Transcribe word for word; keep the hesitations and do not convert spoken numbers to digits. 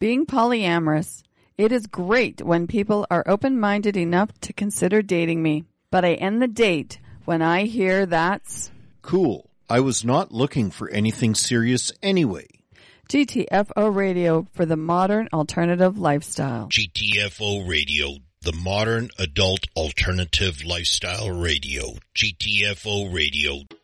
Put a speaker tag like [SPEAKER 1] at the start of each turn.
[SPEAKER 1] being polyamorous. It is great when people are open-minded enough to consider dating me. But I end the date when I hear that's...
[SPEAKER 2] Cool. I was not looking for anything serious anyway.
[SPEAKER 1] G T F O Radio for the modern alternative lifestyle.
[SPEAKER 3] G T F O Radio, the modern adult alternative lifestyle radio. G T F O Radio.